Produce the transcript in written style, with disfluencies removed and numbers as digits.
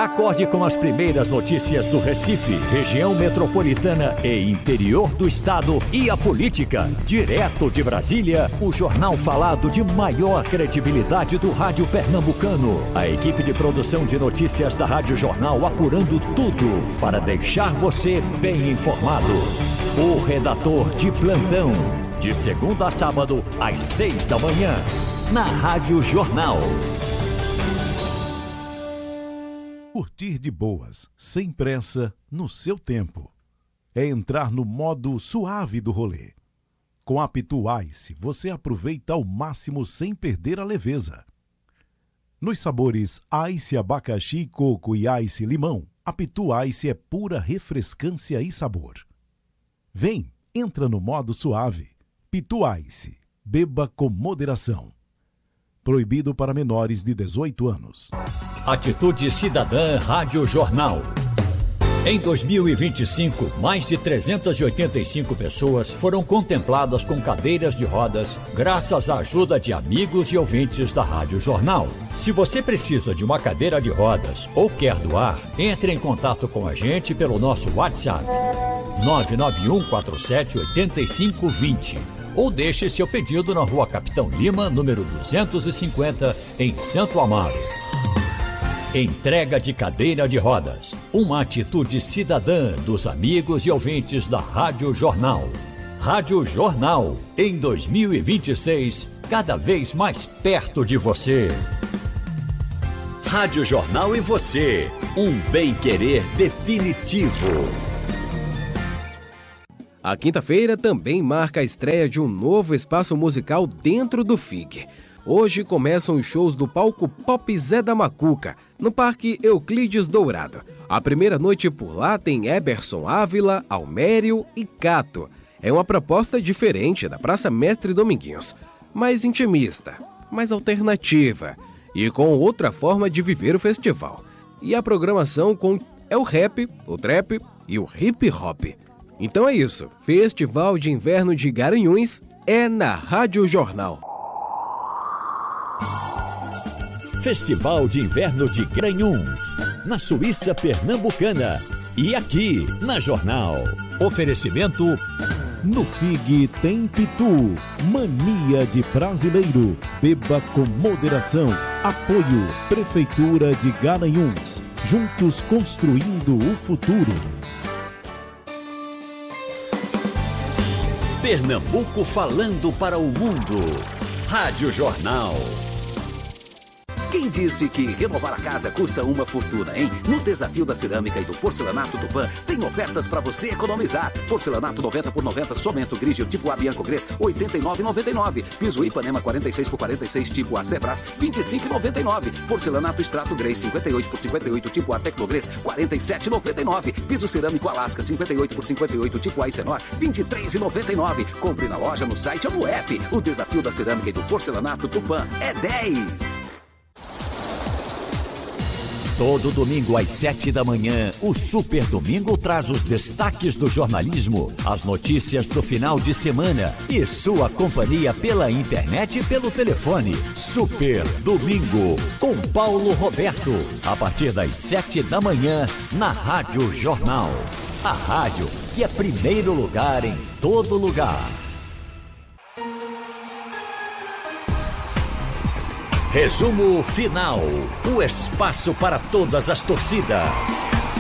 Acorde com as primeiras notícias do Recife, região metropolitana e interior do estado e a política. Direto de Brasília, o jornal falado de maior credibilidade do rádio pernambucano. A equipe de produção de notícias da Rádio Jornal apurando tudo para deixar você bem informado. O redator de plantão, de segunda a sábado, às 6 da manhã, na Rádio Jornal. Curtir de boas, sem pressa, no seu tempo. É entrar no modo suave do rolê. Com a Pitu Ice, você aproveita ao máximo sem perder a leveza. Nos sabores Ice abacaxi, coco e Ice limão, a Pitu Ice é pura refrescância e sabor. Vem, entra no modo suave. Pitu Ice, beba com moderação. Proibido para menores de 18 anos. Atitude Cidadã Rádio Jornal. Em 2025, mais de 385 pessoas foram contempladas com cadeiras de rodas graças à ajuda de amigos e ouvintes da Rádio Jornal. Se você precisa de uma cadeira de rodas ou quer doar, entre em contato com a gente pelo nosso WhatsApp 991478520 ou deixe seu pedido na Rua Capitão Lima, número 250, em Santo Amaro. Entrega de cadeira de rodas. Uma atitude cidadã dos amigos e ouvintes da Rádio Jornal. Rádio Jornal, em 2026, cada vez mais perto de você. Rádio Jornal e você. Um bem-querer definitivo. A quinta-feira também marca a estreia de um novo espaço musical dentro do FIG. Hoje começam os shows do palco Pop Zé da Macuca, no Parque Euclides Dourado. A primeira noite por lá tem Eberson Ávila, Almério e Cato. É uma proposta diferente da Praça Mestre Dominguinhos, mais intimista, mais alternativa e com outra forma de viver o festival. E a programação é o rap, o trap e o hip hop. Então é isso, Festival de Inverno de Garanhuns é na Rádio Jornal. Festival de Inverno de Garanhuns, na Suíça Pernambucana e aqui na Jornal. Oferecimento: no FIG tem Pitu, mania de brasileiro, beba com moderação. Apoio Prefeitura de Garanhuns, juntos construindo o futuro. Pernambuco falando para o mundo. Rádio Jornal. Quem disse que renovar a casa custa uma fortuna, hein? No Desafio da Cerâmica e do Porcelanato Tupã, tem ofertas para você economizar. Porcelanato 90 por 90, Somento Grigio tipo A Bianco Gres, R$ 89,99. Piso Ipanema 46 por 46, tipo A Sebras, R$ 25,99. Porcelanato Extrato Grey 58 por 58, tipo A Tecnogres, R$ 47,99. Piso Cerâmico Alasca 58 por 58, tipo A Icenor, R$ 23,99. Compre na loja, no site ou no app. O Desafio da Cerâmica e do Porcelanato Tupã é 10. Todo domingo às 7 da manhã, o Super Domingo traz os destaques do jornalismo, as notícias do final de semana e sua companhia pela internet e pelo telefone. Super Domingo, com Paulo Roberto, a partir das 7 da manhã, na Rádio Jornal. A rádio que é primeiro lugar em todo lugar. Resumo final. O espaço para todas as torcidas.